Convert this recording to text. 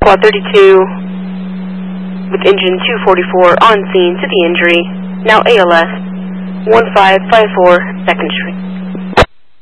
Quad 32 with engine 244 on scene to the injury, now ALS 1554 2nd Street.